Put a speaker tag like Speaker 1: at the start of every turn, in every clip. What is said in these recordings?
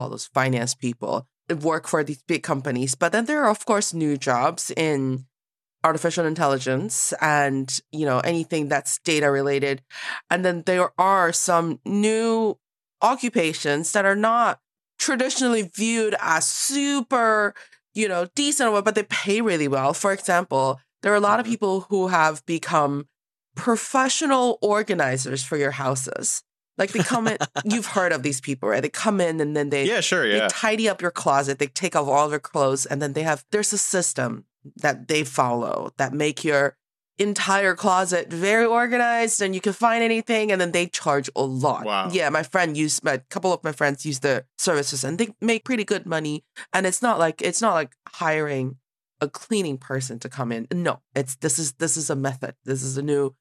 Speaker 1: all those finance people work for these big companies. But then there are, of course, new jobs in artificial intelligence and, anything that's data related. And then there are some new occupations that are not traditionally viewed as super, decent, but they pay really well. For example, there are a lot of people who have become professional organizers for your houses. Like they come in, you've heard of these people, right? They come in and then they tidy up your closet. They take off all their clothes and then there's a system that they follow that make your entire closet very organized and you can find anything, and then they charge a lot.
Speaker 2: Wow.
Speaker 1: Yeah, a couple of my friends use the services and they make pretty good money. And it's not like hiring a cleaning person to come in. No, this is a method. There's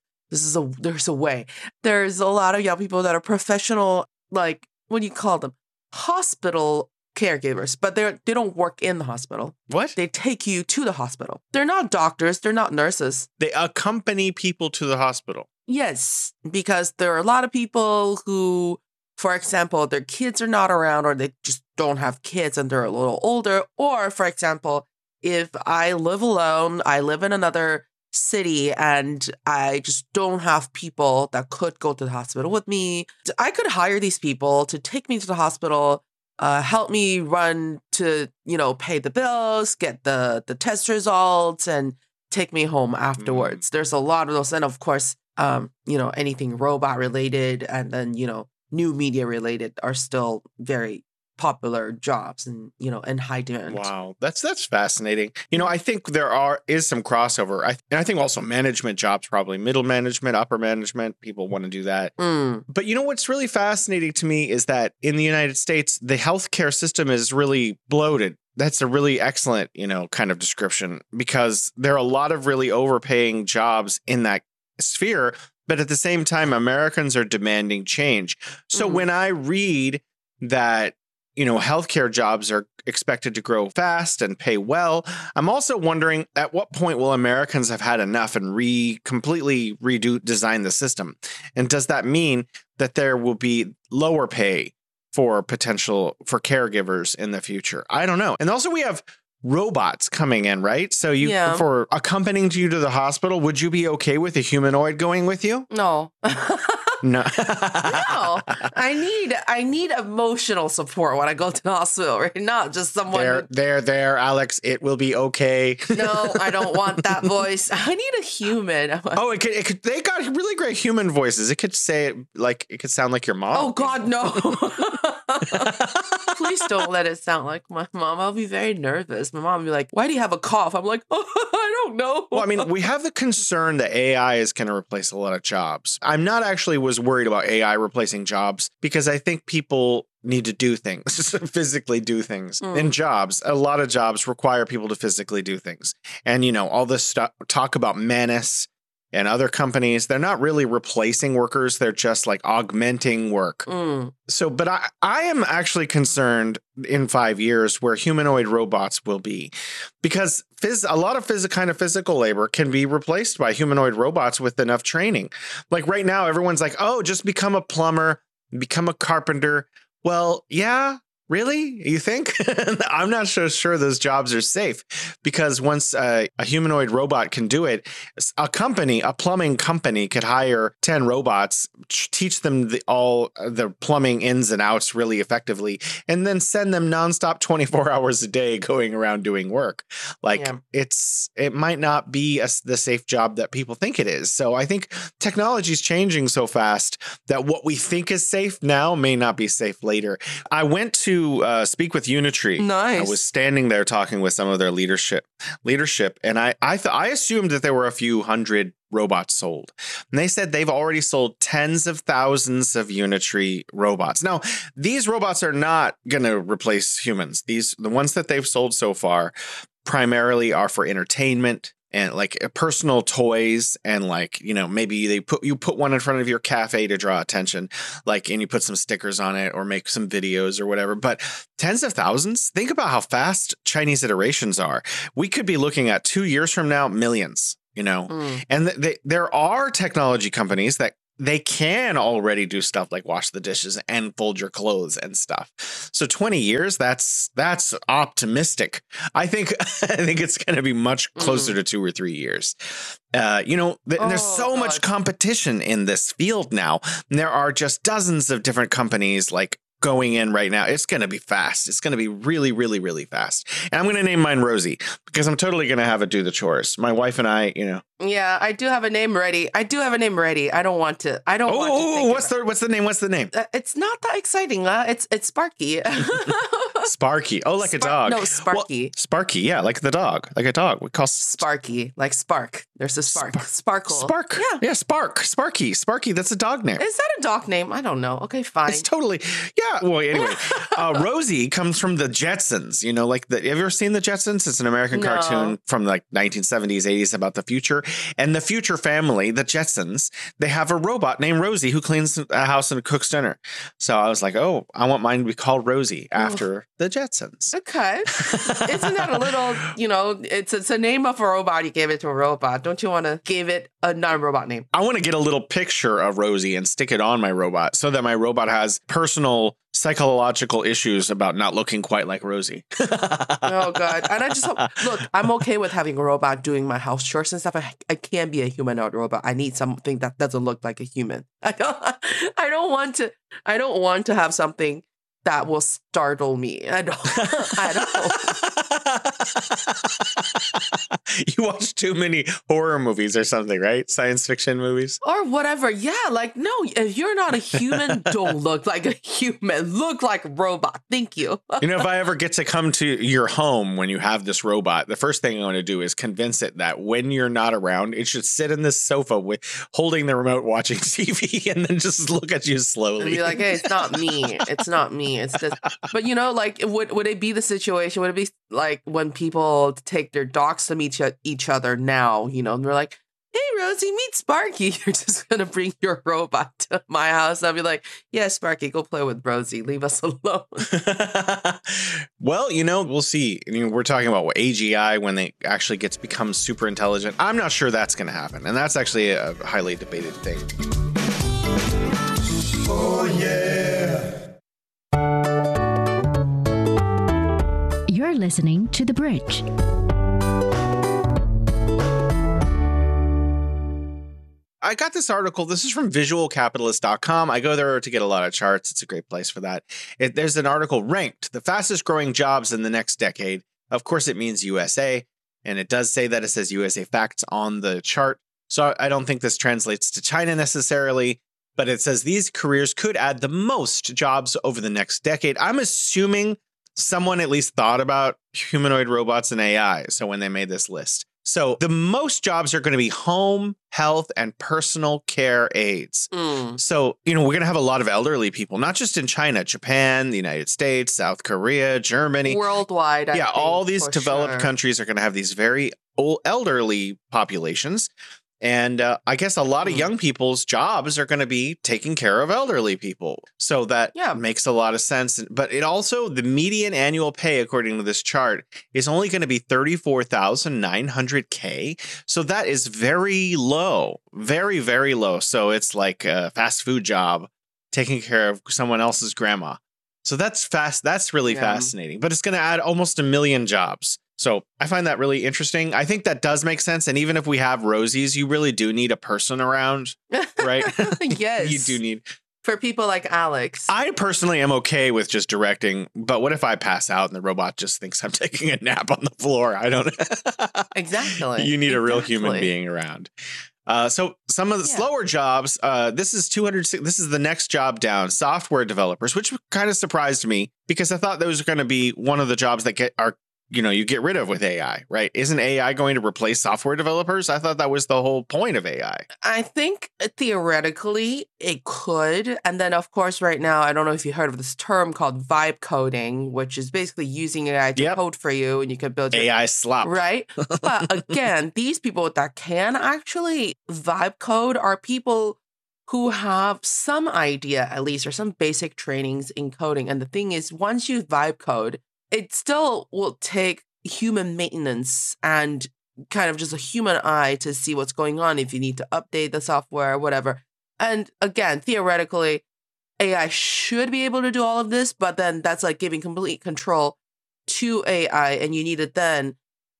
Speaker 1: a way. There's a lot of young people that are professional, like, what do you call them? Hospital caregivers, but they don't work in the hospital.
Speaker 2: What?
Speaker 1: They take you to the hospital. They're not doctors. They're not nurses.
Speaker 2: They accompany people to the hospital.
Speaker 1: Yes, because there are a lot of people who, for example, their kids are not around or they just don't have kids and they're a little older. Or, for example, if I live alone, I live in another city and I just don't have people that could go to the hospital with me, I could hire these people to take me to the hospital, help me run to, pay the bills, get the test results, and take me home afterwards. There's a lot of those. And of course, anything robot related and then, new media related are still very popular jobs and, in high demand.
Speaker 2: Wow. That's fascinating. I think is some crossover. And I think also management jobs, probably middle management, upper management, people want to do that. But what's really fascinating to me is that in the United States, the healthcare system is really bloated. That's a really excellent, kind of description, because there are a lot of really overpaying jobs in that sphere. But at the same time, Americans are demanding change. So when I read that, healthcare jobs are expected to grow fast and pay well, I'm also wondering at what point will Americans have had enough and completely design the system? And does that mean that there will be lower pay for caregivers in the future? I don't know. And also we have robots coming in, right? So for accompanying you to the hospital, would you be okay with a humanoid going with you?
Speaker 1: No.
Speaker 2: No.
Speaker 1: No. I need emotional support when I go to the hospital, right? Not just someone.
Speaker 2: There, Alex. It will be okay.
Speaker 1: No, I don't want that voice. I need a human.
Speaker 2: It could. They got really great human voices. It could it could sound like your mom.
Speaker 1: Oh God, no. Please don't let it sound like my mom. I'll be very nervous. My mom will be like, "Why do you have a cough?" I'm like, "Oh, I don't know."
Speaker 2: Well, I mean, we have the concern that AI is going to replace a lot of jobs. I'm not actually was worried about AI replacing jobs because I think people need to do things, physically do things. In jobs, a lot of jobs require people to physically do things. And, all this stuff, talk about menace and other companies, they're not really replacing workers. They're just like augmenting work. So, but I am actually concerned in 5 years where humanoid robots will be, because a lot of physical labor can be replaced by humanoid robots with enough training. Like right now, everyone's like, oh, just become a plumber, become a carpenter. Well, yeah. Really? You think? I'm not so sure those jobs are safe, because once a humanoid robot can do it, a plumbing company could hire 10 robots, teach them all the plumbing ins and outs really effectively, and then send them nonstop 24 hours a day going around doing work. It might not be the safe job that people think it is. So I think technology is changing so fast that what we think is safe now may not be safe later. I went to speak with Unitree.
Speaker 1: Nice.
Speaker 2: I was standing there talking with some of their leadership, and I assumed that there were a few hundred robots sold. And they said they've already sold tens of thousands of Unitree robots. Now, these robots are not going to replace humans. The ones that they've sold so far primarily are for entertainment and like personal toys, and maybe you put one in front of your cafe to draw attention, and you put some stickers on it or make some videos or whatever. But tens of thousands, think about how fast Chinese iterations are. We could be looking at 2 years from now, millions, and there are technology companies that they can already do stuff like wash the dishes and fold your clothes and stuff. So 20 years, that's optimistic. I think it's going to be much closer to 2 or 3 years. There's so much competition in this field now. There are just dozens of different companies like going in right now. It's going to be fast. It's going to be really, really, really fast. And I'm going to name mine Rosie because I'm totally going to have it do the chores. My wife and I,
Speaker 1: Yeah, I do have a name ready. I don't want to.
Speaker 2: What's the name?
Speaker 1: It's not that exciting. It's Sparky.
Speaker 2: Sparky. Oh, like a dog.
Speaker 1: No, Sparky.
Speaker 2: Well, Sparky, yeah, like the dog. Like a dog. We call
Speaker 1: Sparky, like Spark. There's a Spark. Sparkle.
Speaker 2: Spark. Yeah, Spark. Sparky. That's a dog name.
Speaker 1: Is that a dog name? I don't know. Okay, fine.
Speaker 2: It's totally, yeah. Well, anyway, Rosie comes from the Jetsons. Have you ever seen the Jetsons? It's an American cartoon from like 1970s, 80s about the future. And the future family, the Jetsons, they have a robot named Rosie who cleans a house and cooks dinner. So I was like, oh, I want mine to be called Rosie after the Jetsons.
Speaker 1: Okay. Isn't that a little, it's a name of a robot. You gave it to a robot. Don't you want to give it a non-robot name?
Speaker 2: I want to get a little picture of Rosie and stick it on my robot so that my robot has personal psychological issues about not looking quite like Rosie.
Speaker 1: Oh, God. And I just look, I'm okay with having a robot doing my house chores and stuff. I can't be a humanoid robot. I need something that doesn't look like a human. I don't want to have something that will startle me. I don't.
Speaker 2: You watch too many horror movies or something, right? Science fiction movies?
Speaker 1: Or whatever. Yeah, no, if you're not a human, don't look like a human. Look like a robot. Thank you.
Speaker 2: If I ever get to come to your home when you have this robot, the first thing I want to do is convince it that when you're not around, it should sit in this sofa holding the remote watching TV and then just look at you slowly.
Speaker 1: And be like, hey, it's not me. It's not me. It's this. But would it be the situation? Would it be like when people take their dogs to meet each other now, and they're like, hey, Rosie, meet Sparky. You're just going to bring your robot to my house. I'll be like, yeah, Sparky, go play with Rosie. Leave us alone.
Speaker 2: Well, we'll see. We're talking about AGI when they actually get to become super intelligent. I'm not sure that's going to happen. And that's actually a highly debated thing.
Speaker 3: Oh, yeah.
Speaker 4: You're listening to The Bridge.
Speaker 2: I got this article. This is from visualcapitalist.com. I go there to get a lot of charts. It's a great place for that. There's an article ranked the fastest growing jobs in the next decade. Of course, it means USA. And it does say that. It says USA Facts on the chart. So I don't think this translates to China necessarily. But it says these careers could add the most jobs over the next decade. I'm assuming someone at least thought about humanoid robots and AI. So when they made this list. So the most jobs are going to be home, health, and personal care aides. So, we're going to have a lot of elderly people, not just in China, Japan, the United States, South Korea, Germany.
Speaker 1: Worldwide, I think,
Speaker 2: all these developed countries are going to have these very old elderly populations. And I guess a lot of young people's jobs are going to be taking care of elderly people. So that makes a lot of sense. But it also, the median annual pay, according to this chart, is only going to be $34,900K. So that is very low, very, very low. So it's like a fast food job taking care of someone else's grandma. So that's fast. That's really fascinating. But it's going to add almost 1 million jobs. So I find that really interesting. I think that does make sense. And even if we have Rosies, you really do need a person around, right?
Speaker 1: Yes.
Speaker 2: You do need.
Speaker 1: For people like Alex.
Speaker 2: I personally am okay with just directing, but what if I pass out and the robot just thinks I'm taking a nap on the floor? I don't know.
Speaker 1: Exactly.
Speaker 2: You need a real human being around. So some of the slower jobs, this is the next job down, software developers, which kind of surprised me because I thought those were going to be one of the jobs that you get rid of with AI, right? Isn't AI going to replace software developers? I thought that was the whole point of AI.
Speaker 1: I think theoretically it could. And then, of course, right now, I don't know if you heard of this term called vibe coding, which is basically using AI to code for you and you can build your
Speaker 2: AI slop.
Speaker 1: Right? But again, these people that can actually vibe code are people who have some idea, at least, or some basic trainings in coding. And the thing is, once you vibe code, it still will take human maintenance and kind of just a human eye to see what's going on if you need to update the software or whatever. And again, theoretically, AI should be able to do all of this, but then that's like giving complete control to AI, and you need to then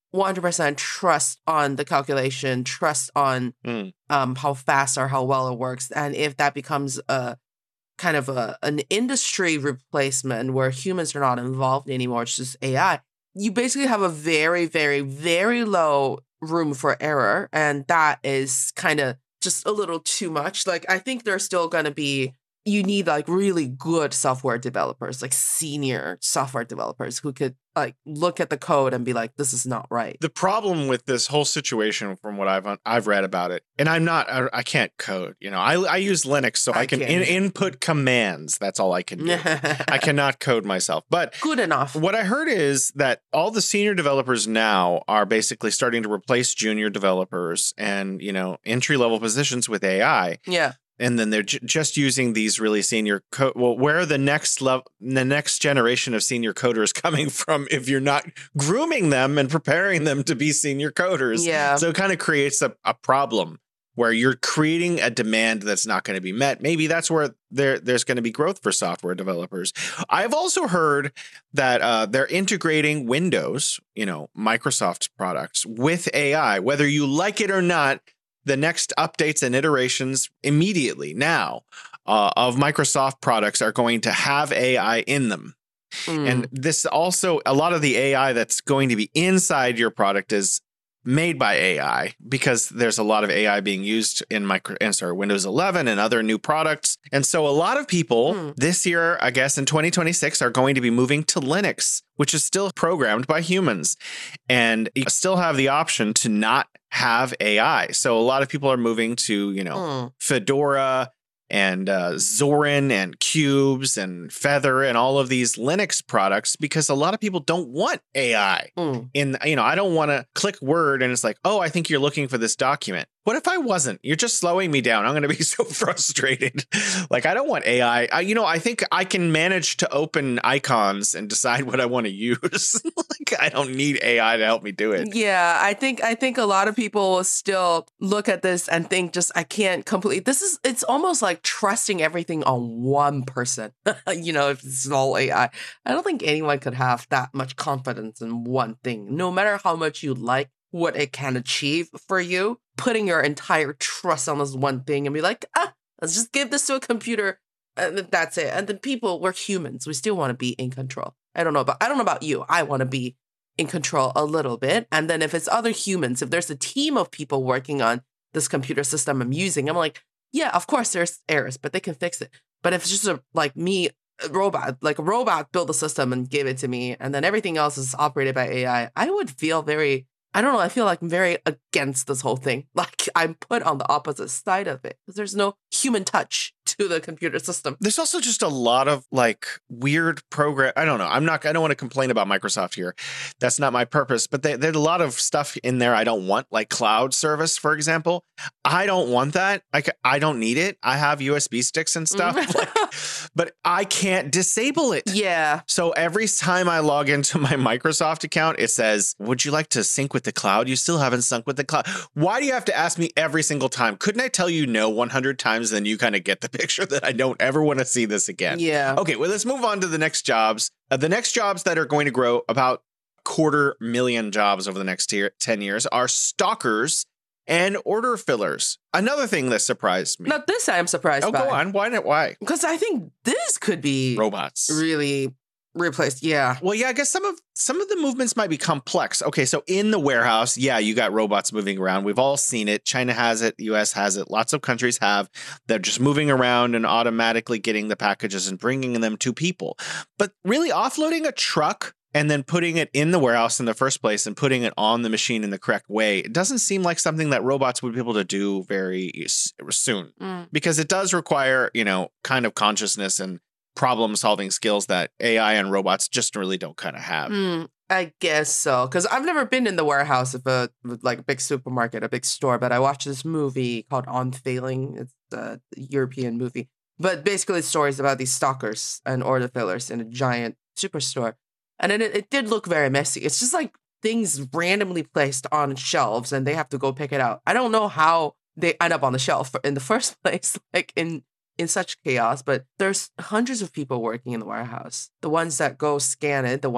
Speaker 1: 100% trust on the calculation, trust on how fast or how well it works. And if that becomes a kind of an industry replacement where humans are not involved anymore, it's just AI, you basically have a very, very, very low room for error. And that is kind of just a little too much. Like, I think there's still going to be, you need like really good software developers, like senior software developers who could like look at the code and be like, this is not right.
Speaker 2: The problem with this whole situation, from what I've read about it, and I can't code. You know, I use Linux, so I can input commands. That's all I can do. I cannot code myself, but
Speaker 1: good enough.
Speaker 2: What I heard is that all the senior developers now are basically starting to replace junior developers and, you know, entry level positions with AI.
Speaker 1: Yeah.
Speaker 2: And then they're just using these really senior well, where are the next generation of senior coders coming from if you're not grooming them and preparing them to be senior coders?
Speaker 1: Yeah.
Speaker 2: So it kind of creates a problem where you're creating a demand that's not going to be met. Maybe that's where there's going to be growth for software developers. I've also heard that they're integrating Windows, you know, Microsoft products with AI, whether you like it or not. The next updates and iterations immediately now of Microsoft products are going to have AI in them. And this also, a lot of the AI that's going to be inside your product is made by AI, because there's a lot of AI being used in Windows 11 and other new products. And so a lot of people this year, I guess in 2026, are going to be moving to Linux, which is still programmed by humans. And you still have the option to not have AI. So a lot of people are moving to, you know, Fedora and Zorin and Cubes and Feather and all of these Linux products, because a lot of people don't want AI. In, you know, I don't want to click Word and it's like, oh, I think you're looking for this document. What if I wasn't? You're just slowing me down. I'm going to be so frustrated. Like, I don't want AI. I think I can manage to open icons and decide what I want to use. Like, I don't need AI to help me do it.
Speaker 1: Yeah, I think a lot of people will still look at this and think, just, I can't complete. It's almost like trusting everything on one person. You know, if it's all AI. I don't think anyone could have that much confidence in one thing, no matter how much you like what it can achieve for you. Putting your entire trust on this one thing and be like, let's just give this to a computer and that's it. And then we're humans. We still want to be in control. I don't know about you. I want to be in control a little bit. And then if it's other humans, if there's a team of people working on this computer system I'm using, I'm like, yeah, of course there's errors, but they can fix it. But if it's just a robot build a system and give it to me, and then everything else is operated by AI, I would feel very, I don't know, I feel like I'm very against this whole thing. Like, I'm put on the opposite side of it because there's no human touch to the computer system.
Speaker 2: There's also just a lot of like weird program. I don't know. I don't want to complain about Microsoft here. That's not my purpose. But there's a lot of stuff in there I don't want, like cloud service, for example. I don't want that. I don't need it. I have USB sticks and stuff, but I can't disable it.
Speaker 1: Yeah.
Speaker 2: So every time I log into my Microsoft account, it says, would you like to sync with the cloud? You still haven't synced with the cloud. Why do you have to ask me every single time? Couldn't I tell you no 100 times? Then you kind of get the picture that I don't ever want to see this again.
Speaker 1: Yeah.
Speaker 2: Okay, well, let's move on to the next jobs. The next jobs that are going to grow, about 250,000 jobs over the next 10 years, are stalkers and order fillers. Another thing that surprised me.
Speaker 1: Not this I'm surprised by.
Speaker 2: Oh, go on. Why not? Why?
Speaker 1: Because I think this could be
Speaker 2: robots
Speaker 1: really replaced. Yeah.
Speaker 2: Well, yeah, I guess some of the movements might be complex. Okay, so in the warehouse, yeah, you got robots moving around. We've all seen it. China has it. US has it. Lots of countries have. They're just moving around and automatically getting the packages and bringing them to people. But really offloading a truck and then putting it in the warehouse in the first place and putting it on the machine in the correct way, it doesn't seem like something that robots would be able to do very soon. Because it does require, kind of consciousness and problem-solving skills that AI and robots just really don't kind of have.
Speaker 1: I guess so. Because I've never been in the warehouse of a big supermarket, a big store, but I watched this movie called On Failing. It's a European movie. But basically, it's stories about these stalkers and order fillers in a giant superstore. And it did look very messy. It's just like things randomly placed on shelves and they have to go pick it out. I don't know how they end up on the shelf in the first place, like in such chaos. But there's hundreds of people working in the warehouse. The ones that go scan it, the